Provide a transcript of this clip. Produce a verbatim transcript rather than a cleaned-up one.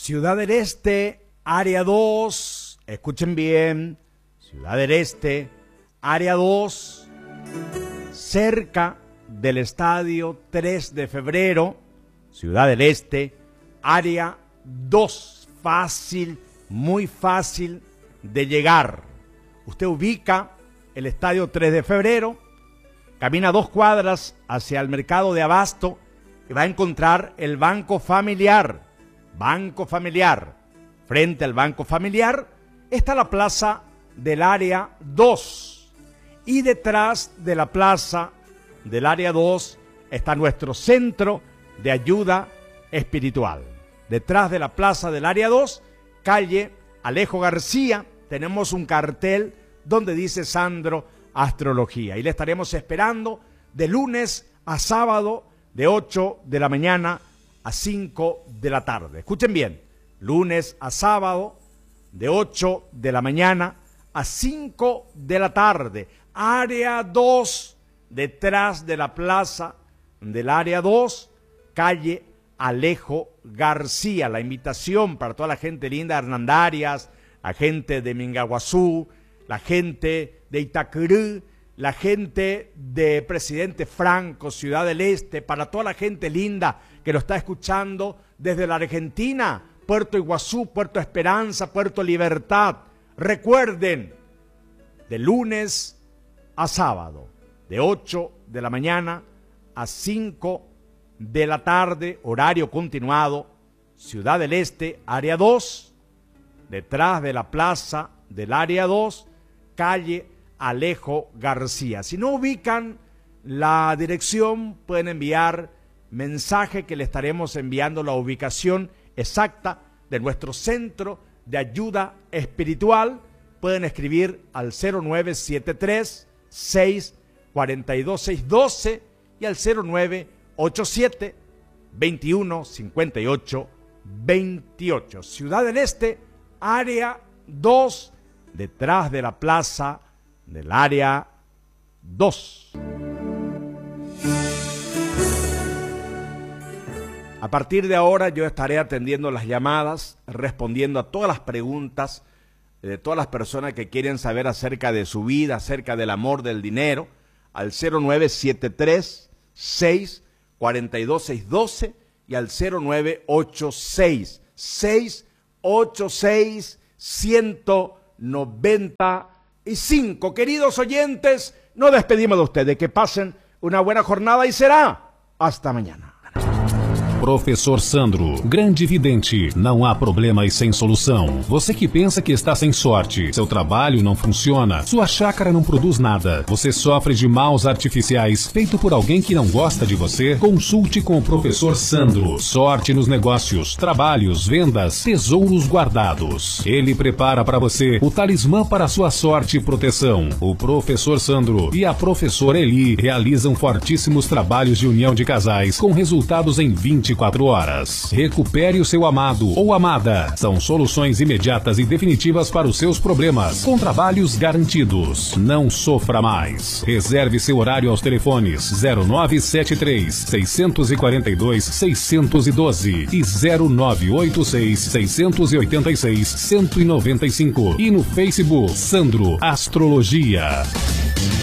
Ciudad del Este, área dos, escuchen bien, Ciudad del Este, área dos, cerca del estadio tres de febrero, Ciudad del Este, área dos, fácil, muy fácil de llegar. Usted ubica el estadio tres de febrero, camina dos cuadras hacia el mercado de Abasto y va a encontrar el Banco Familiar. Banco Familiar. Frente al Banco Familiar está la plaza del área dos. Y detrás de la plaza del área dos está nuestro centro de ayuda espiritual. Detrás de la plaza del área dos, calle Alejo García, tenemos un cartel donde dice Sandro Astrología. Y le estaremos esperando de lunes a sábado de ocho de la mañana a cinco de la tarde. Escuchen bien, lunes a sábado de ocho de la mañana a cinco de la tarde. Área dos, detrás de la plaza del área dos, calle Alejo García. La invitación para toda la gente linda de Hernandarias, la gente de Mingaguazú, la gente de Itacurú, la gente de Presidente Franco, Ciudad del Este, para toda la gente linda que lo está escuchando desde la Argentina, Puerto Iguazú, Puerto Esperanza, Puerto Libertad. Recuerden, de lunes a sábado, de ocho de la mañana a cinco de la tarde, horario continuado, Ciudad del Este, área dos, detrás de la plaza del área dos, calle Alejo García. Si no ubican la dirección, pueden enviar mensaje que le estaremos enviando la ubicación exacta de nuestro centro de ayuda espiritual. Pueden escribir al cero nueve siete tres, seis cuatro dos, seis uno dos y al cero nueve ocho siete, veintiuno cincuenta y ocho veintiocho. Ciudad del Este, área dos, detrás de la plaza del área dos. A partir de ahora yo estaré atendiendo las llamadas, respondiendo a todas las preguntas de todas las personas que quieren saber acerca de su vida, acerca del amor, del dinero, al cero nueve siete tres, seis cuatro dos, seis uno dos y al cero nueve ocho seis, seis ocho seis, uno nueve cinco. Queridos oyentes, nos despedimos de ustedes. Que pasen una buena jornada y será hasta mañana. Professor Sandro, grande vidente, não há problemas sem solução. Você que pensa que está sem sorte, seu trabalho não funciona, sua chácara não produz nada, você sofre de maus artificiais feito por alguém que não gosta de você, consulte com o Professor Sandro. Sorte nos negócios, trabalhos, vendas, tesouros guardados. Ele prepara para você o talismã para sua sorte e proteção. O Professor Sandro e a Professora Eli realizam fortíssimos trabalhos de união de casais com resultados em vinte e quatro horas. Recupere o seu amado ou amada. São soluções imediatas e definitivas para os seus problemas, com trabalhos garantidos. Não sofra mais. Reserve seu horário aos telefones zero nove sete três, seis quatro dois, seis um dois e zero nove oito seis, seis oito seis, um nove cinco e no Facebook Sandro Astrologia.